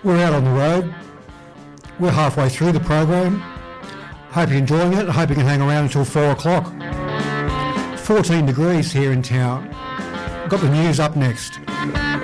We're out on the road. We're halfway through the program. Hope you're enjoying it. I hope you can hang around until 4 o'clock. 14 degrees here in town. Got the news up next.